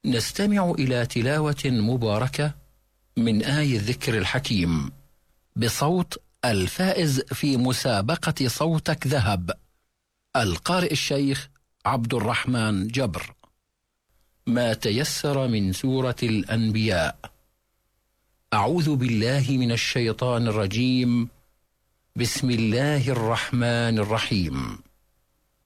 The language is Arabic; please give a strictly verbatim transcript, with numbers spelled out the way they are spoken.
نستمع إلى تلاوة مباركة من آي الذكر الحكيم بصوت الفائز في مسابقة صوتك ذهب، القارئ الشيخ عبد الرحمن جبر. ما تيسر من سورة الأنبياء. أعوذ بالله من الشيطان الرجيم. بسم الله الرحمن الرحيم.